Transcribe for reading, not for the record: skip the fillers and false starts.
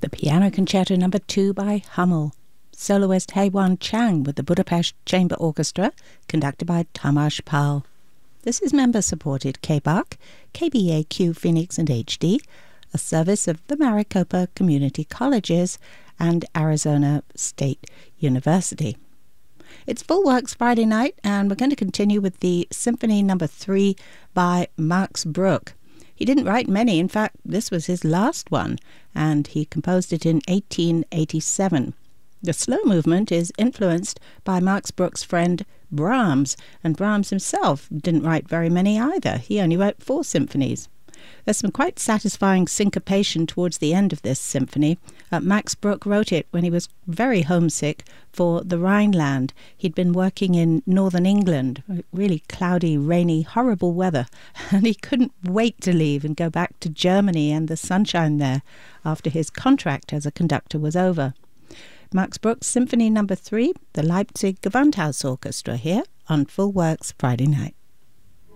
the Piano Concerto No. 2 by Hummel. Soloist Haewon Chang with the Budapest Chamber Orchestra, conducted by Tamás Pál. This is member-supported KBAQ, KBAQ Phoenix and HD, a service of the Maricopa Community Colleges and Arizona State University. It's Full Works Friday night, and we're going to continue with the Symphony No. 3 by Max Bruch. He didn't write many. In fact, this was his last one, and he composed it in 1887. The slow movement is influenced by Max Bruch's friend Brahms, and Brahms himself didn't write very many either. He only wrote 4 symphonies. There's some quite satisfying syncopation towards the end of this symphony. Max Bruch wrote it when he was very homesick for the Rhineland. He'd been working in northern England, really cloudy, rainy, horrible weather, and he couldn't wait to leave and go back to Germany and the sunshine there after his contract as a conductor was over. Max Bruch's Symphony No. 3, the Leipzig Gewandhaus Orchestra here on Full Works Friday night.